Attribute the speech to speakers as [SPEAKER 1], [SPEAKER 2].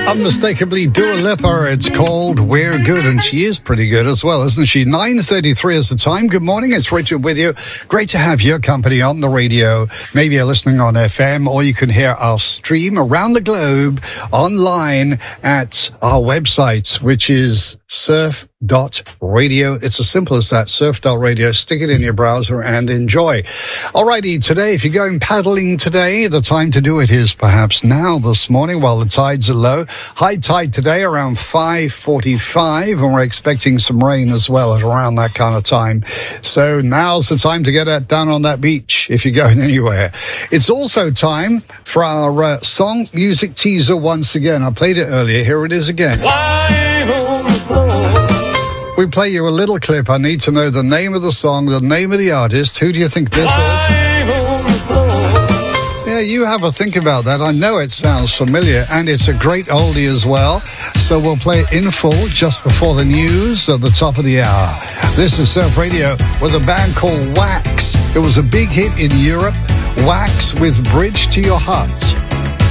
[SPEAKER 1] Unmistakably Dua Lipa. It's called We're Good, and she is pretty good as well, isn't she? 9:33 is the time. Good morning, it's Richard with you. Great to have your company on the radio. Maybe you're listening on FM, or you can hear our stream around the globe online at our website, which is surf.radio. It's as simple as that, surf.radio. Stick it in your browser and enjoy. Alrighty, today, if you're going paddling today, the time to do it is perhaps now this morning while the tides are low. High tide today around 5:45, and we're expecting some rain as well at around that kind of time. So now's the time to get down on that beach if you're going anywhere. It's also time for our song music teaser once again. I played it earlier. Here it is again. We play you a little clip. I need to know the name of the song, the name of the artist. Who do you think this is? Yeah, you have a think about that. I know it sounds familiar, and it's a great oldie as well. So we'll play it in full just before the news at the top of the hour. This is Surf Radio with a band called Wax. It was a big hit in Europe. Wax with Bridge to Your Heart.